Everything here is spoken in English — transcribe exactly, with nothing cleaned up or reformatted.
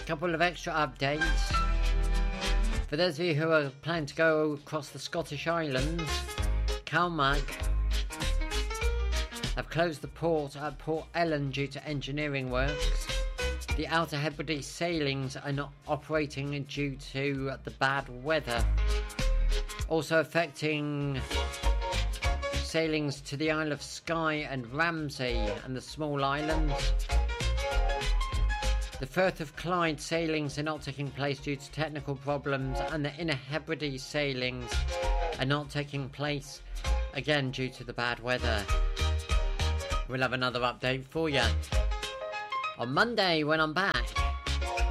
couple of extra updates. For those of you who are planning to go across the Scottish Islands, CalMag have closed the port at Port Ellen due to engineering works. The Outer Hebrides sailings are not operating due to the bad weather. Also affecting sailings to the Isle of Skye and Ramsey and the small islands. The Firth of Clyde sailings are not taking place due to technical problems, and the Inner Hebrides sailings are not taking place again due to the bad weather. We'll have another update for you on Monday when I'm back.